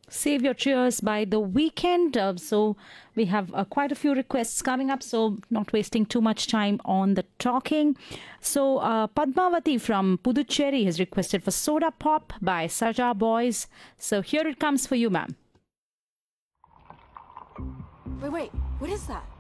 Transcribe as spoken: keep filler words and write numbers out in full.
Save Your Tears by The Weekend. Uh, so we have uh, quite a few requests coming up, so not wasting too much time on the talking. So uh, Padmavati from Puducherry has requested for Soda Pop by Saja Boys. So here it comes for you, ma'am. Wait, wait, what is that?